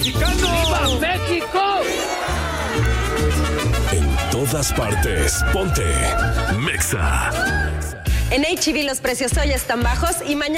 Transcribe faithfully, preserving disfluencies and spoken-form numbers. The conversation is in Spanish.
mexicano! ¡Viva México! En todas partes, ponte Mexa. En H E B los precios hoy están bajos y mañana